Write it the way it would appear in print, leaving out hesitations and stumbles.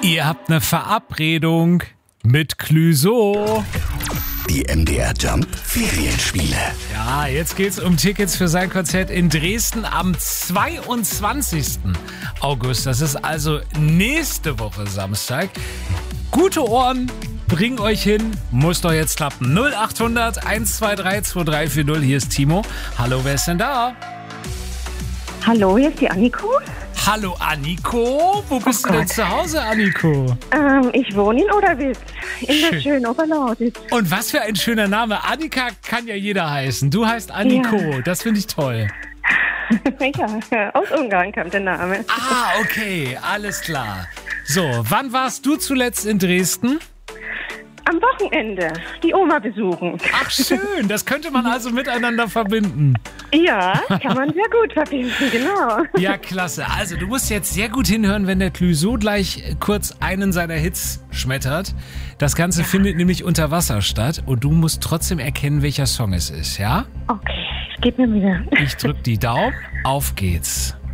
Ihr habt eine Verabredung mit Clouseau. Die MDR Jump Ferienspiele. Ja, jetzt geht's um Tickets für sein Konzert in Dresden am 22. August. Das ist also nächste Woche Samstag. Gute Ohren bringen euch hin. Muss doch jetzt klappen. 0800 123 2340. Hier ist Timo. Hallo, wer ist denn da? Hallo, hier ist die Anniko. Hallo Anniko. Wo bist du denn zu Hause, Anniko? Ich wohne in Oderwitz, in der schönen Oberlausitz. Und was für ein schöner Name. Annika kann ja jeder heißen. Du heißt Anniko. Ja. Das finde ich toll. Ja, aus Ungarn kam der Name. Ah, okay. Alles klar. So, wann warst du zuletzt in Dresden? Am Wochenende die Oma besuchen. Ach schön, das könnte man also miteinander verbinden. Ja, kann man sehr gut verbinden, genau. Ja, klasse. Also du musst jetzt sehr gut hinhören, wenn der Clouseau gleich kurz einen seiner Hits schmettert. Das Ganze findet nämlich unter Wasser statt und du musst trotzdem erkennen, welcher Song es ist, ja? Okay, es geht mir wieder. Ich drück die Daumen. Auf geht's.